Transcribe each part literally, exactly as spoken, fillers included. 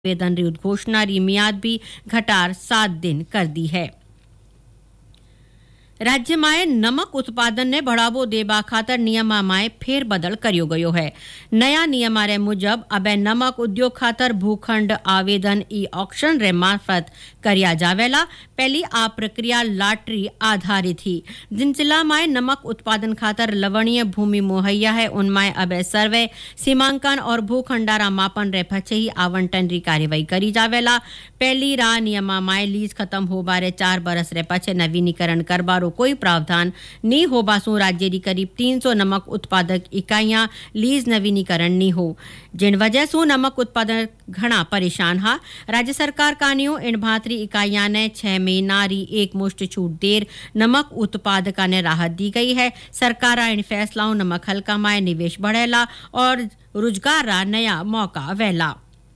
आवेदन री उद्घोषणा री मियाद भी घटार सात दिन कर दी है। राज्य में नमक उत्पादन ने बढ़ावो देवा खातर नियम में फेरबदल कर्यो गयो है। नया नियम रे मुजब अब नमक उद्योग खातर भूखंड आवेदन ई ऑक्शन रे मार्फत करिया जावेला। पहली आ प्रक्रिया लॉटरी आधारित थी। जिन जिला में नमक उत्पादन खातर लवणीय भूमि मुहैया है उनमें अब सर्वे सीमांकन और भूखंडारा मापन रे पछे ही आवंटन री कार्यवाही करी जावेला। पहली रा नियम में लीज खत्म हो बारे चार बरस रे पछे नवीनीकरण करबारो कोई प्रावधान नहीं हो बासु राज्य री करीब तीन सौ नमक उत्पादक इकाइयां लीज नवीनीकरण नहीं हो, जिन वजह से नमक उत्पादक घना परेशान हा। राज्य सरकार कानियो इन भातरी इकाइयां ने छह महीना री एक मुश्त छूट देर नमक उत्पादका ने राहत दी गई है। सरकार इन फैसलाओं नमक हल्का में निवेश बढ़ेला और रोजगार रा नया मौका वेला।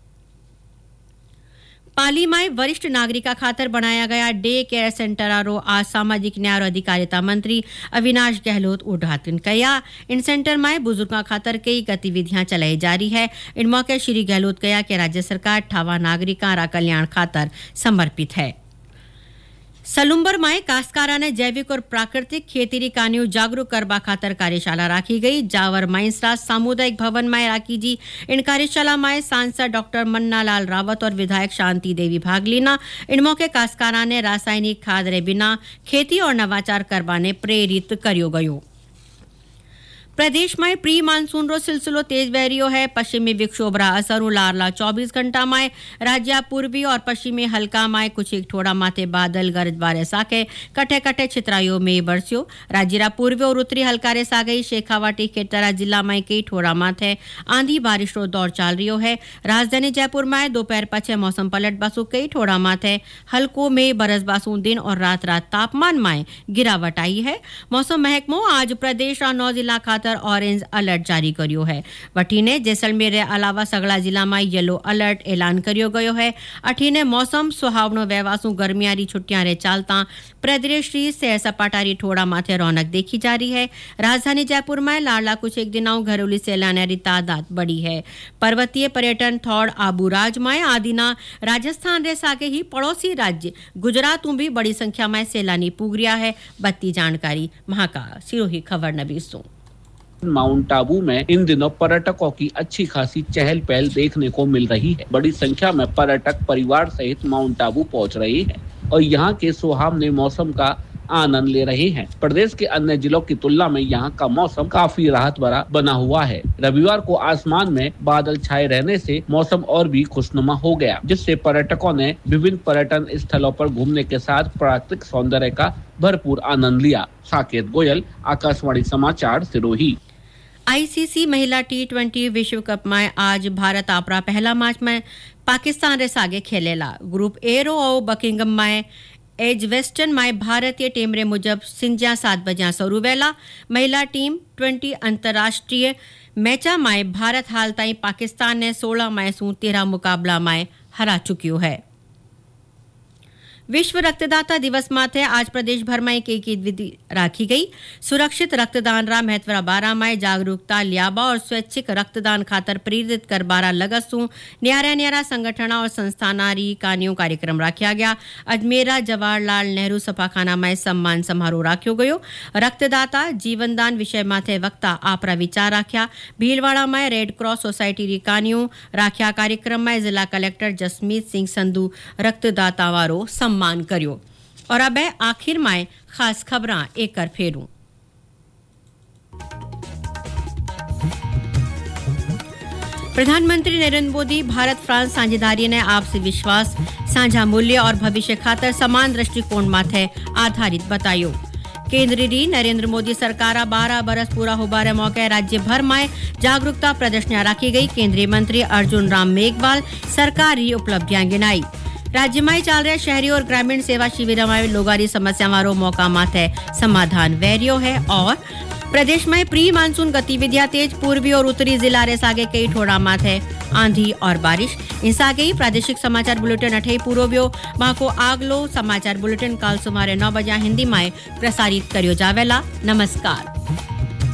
पाली में वरिष्ठ नागरिका खातर बनाया गया डे केयर सेंटर आज सामाजिक न्याय और अधिकारिता मंत्री अविनाश गहलोत उद्घाटन किया। इन सेंटर में बुजुर्गों खातर कई गतिविधियां चलाई जा रही है। इन मौके श्री गहलोत कहा कि राज्य सरकार ठावा नागरिका रा कल्याण खातर समर्पित है। सलुम्बर में काश्तकारा ने जैविक और प्राकृतिक खेती री कानियो जागरूक करबा खातर कार्यशाला राखी गई। जावर माइंसरा सामुदायिक भवन में राखी जी। इन कार्यशाला में सांसद डॉक्टर मन्नालाल रावत और विधायक शांति देवी भाग लेना। इन मौके काश्तकारा ने रासायनिक खाद रे बिना खेती और नवाचार करबा ने प्रेरित कर्यो गयो। प्रदेश में प्री मानसून रो सिलसिलो तेज बह रियो है। पश्चिमी विक्षोभ रा असर लारला चौबीस घंटा में राज्य पूर्वी और पश्चिमी हल्का में कुछ एक थोड़ा माथे बादल गरज बारिश साके कटे कटे छितरायो में बरस्यो। राज्य रा पूर्वी और उत्तरी हल्का रे सागई शेखावाटी खेतरा जिला में कई थोड़ा माथे आंधी बारिश रो दौर चाल रियो है। राजधानी जयपुर में दोपहर पछे मौसम पलट बासु कई थोड़ा माथे हल्को में बरस बासु दिन और रात रात तापमान में गिरावट आई है। मौसम महकमो आज प्रदेश रा नौ जिला ऑरेंज अलर्ट जारी करियो है। वठीने जैसलमेर रे अलावा सगला जिला में येलो अलर्ट ऐलान करियो गयो है। अठीने मौसम सुहावनो व्यवासु गर्मियारी छुट्टियां रे चालता प्रदेश री सैर सपाटा री ठोड़ा माथे रौनक देखी जा रही है। राजधानी जयपुर में लाडला कुछ एक दिनों घरेलू सैलानियों री तादाद बढ़ी है। पर्वतीय पर्यटन थौड़ आबू राज में आदिना राजस्थान रे सागे ही पड़ोसी राज्य गुजरात में भी बड़ी संख्या में सैलानी पुग रिया है। बत्ती जानकारी महाका सिरोही खबर नबीसों। माउंट आबू में इन दिनों पर्यटकों की अच्छी खासी चहल पहल देखने को मिल रही है। बड़ी संख्या में पर्यटक परिवार सहित माउंट आबू पहुंच रहे हैं और यहाँ के सुहावने मौसम का आनंद ले रहे हैं। प्रदेश के अन्य जिलों की तुलना में यहाँ का मौसम काफी राहत भरा बना हुआ है। रविवार को आसमान में बादल छाए रहने से मौसम और भी खुशनुमा हो गया, जिससे पर्यटकों ने विभिन्न पर्यटन स्थलों पर घूमने के साथ प्राकृतिक सौंदर्य का भरपूर आनंद लिया। साकेत गोयल, आकाशवाणी समाचार, सिरोही। आईसीसी महिला टी ट्वेंटी विश्व कप में आज भारत आपरा पहला मैच में पाकिस्तान रे सागे खेलेला। ग्रुप ए रो और बकिंगम में एज वेस्टर्न में भारतीय टीम रे मुजब सिंजा सात बजे शुरू वेला। महिला टीम ट्वेंटी अंतर्राष्ट्रीय मैचा में भारत हाल ताई पाकिस्तान ने सोलह मैचों तेरह मुकाबला में हरा चुकियो है। विश्व रक्तदाता दिवस माथे आज प्रदेश भर में कई की विधि राखी गई। सुरक्षित रक्तदान रा महत्व बारा में जागरूकता लियाबा और स्वैच्छिक रक्तदान खातर प्रेरित कर बारा लगसू न्यारा न्यारा संगठना और संस्थानारी कानियों कार्यक्रम राख्या गया। अजमेरा जवाहरलाल नेहरू सफाखाना में सम्मान समारोह राख्यो गयो। रक्तदाता जीवनदान विषय माथे वक्ता आपरा विचार राख्या। भीलवाड़ा में रेड क्रॉस सोसाइटी री कानियों राख्या कार्यक्रम में जिला कलेक्टर जसमीत सिंह संधू रक्तदाता वारो मान करियो। और अब आखिर में खास खबरां एक कर फेरूं। प्रधानमंत्री नरेंद्र मोदी भारत फ्रांस साझेदारी ने आपसी विश्वास साझा मूल्य और भविष्य खातर समान दृष्टिकोण माथे आधारित बतायो। केंद्रीय नरेंद्र मोदी सरकार बारह बरस पूरा होबारे मौके राज्य भर में जागरूकता प्रदर्शनियां राखी गई। केंद्रीय मंत्री अर्जुन राम मेघवाल सरकारी उपलब्धियां गिनाई। राज्य में चल रहे शहरी और ग्रामीण सेवा शिविर में लोगारी समस्या वारो मौका माथे समाधान वैरियो है। और प्रदेश में प्री मानसून गतिविधियां तेज, पूर्वी और उत्तरी जिला रे सागे कई ठोड़ा माथे आंधी और बारिश। इन सागे ही प्रादेशिक समाचार बुलेटिन अठे पूरो व्यो। बाको आगलो समाचार बुलेटिन काल सुमारे नौ बजे हिंदी में प्रसारित करियो जावेला। नमस्कार।